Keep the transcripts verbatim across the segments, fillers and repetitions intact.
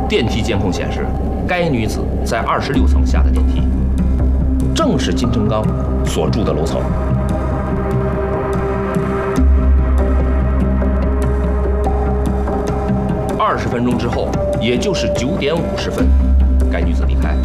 电梯监控显示，该女子在二十六层下的电梯，正是金成刚所住的楼层。二十分钟之后，也就是九点五十分，该女子离开。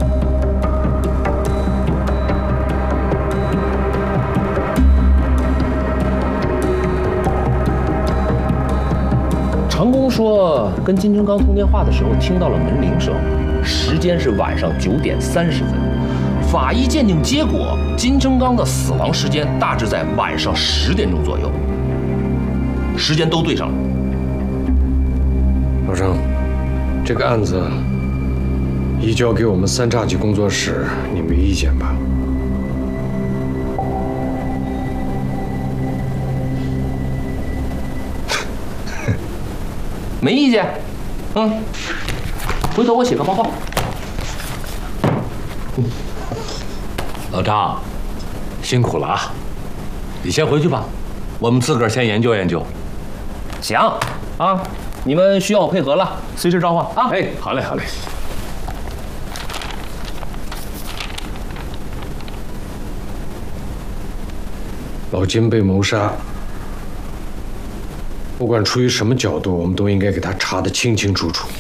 长工说，跟金成刚通电话的时候听到了门铃声，时间是晚上九点三十分。法医鉴定结果，金成刚的死亡时间大致在晚上十点钟左右，时间都对上了。 老郑，这个案子移交给我们三叉戟工作室，你没意见吧？ 没意见，嗯，回头我写个报告。 嗯，老张，辛苦了啊！你先回去吧，我们自个儿先研究研究。 行，啊，你们需要我配合了，随时召唤啊！ 哎，好嘞，好嘞。 老金被谋杀。不管出于什么角度，我们都应该给他查得清清楚楚。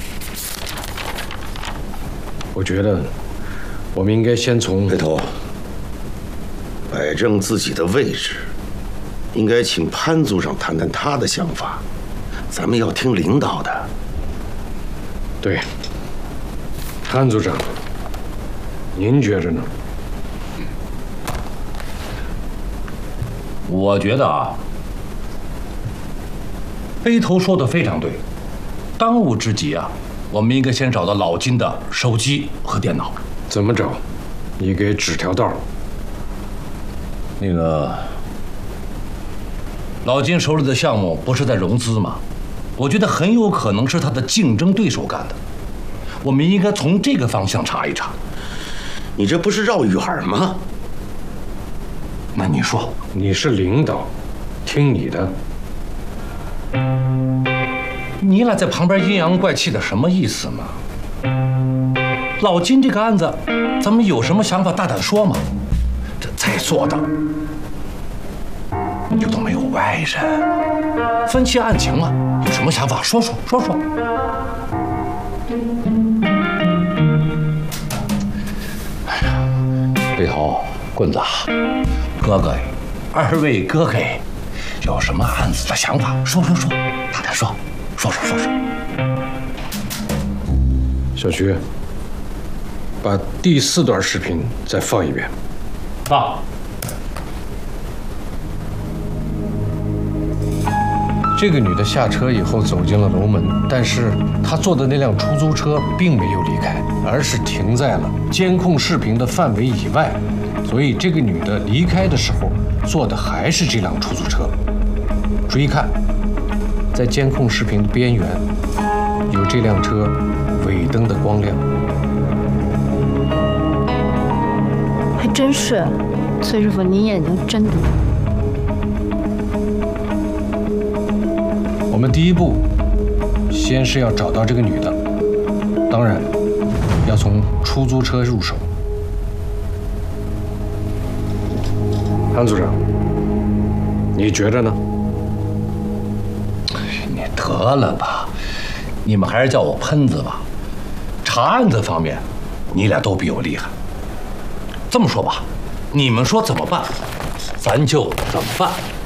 我觉得，我们应该先从回头摆正自己的位置，应该请潘组长谈谈他的想法。咱们要听领导的。 对，潘组长，您觉着呢？ 我觉得啊。背头说的非常对，当务之急啊，我们应该先找到老金的手机和电脑。 怎么找？你给指条道。 那个，老金手里的项目不是在融资吗？我觉得很有可能是他的竞争对手干的。我们应该从这个方向查一查。 你这不是绕远吗？ 那你说， 你是领导，听你的。 你俩在旁边阴阳怪气的，什么意思嘛？老金这个案子，咱们有什么想法大胆说嘛。这在座的又都没有外人，分析案情嘛，有什么想法说说说说。哎呀，背头棍子，哥哥，二位哥哥，有什么案子的想法说说说，大胆说。说说说说， 小徐，把第四段视频再放一遍。 放。 这个女的下车以后走进了楼门，但是她坐的那辆出租车并没有离开，而是停在了监控视频的范围以外，所以这个女的离开的时候坐的还是这辆出租车。注意看。在监控视频的边缘，有这辆车尾灯的光亮。 还真是，崔师傅，您眼睛真毒。 我们第一步，先是要找到这个女的，当然，要从出租车入手。潘组长，你觉着呢？ 得了吧，你们还是叫我喷子吧。查案子方面，你俩都比我厉害。这么说吧，你们说怎么办，咱就怎么办。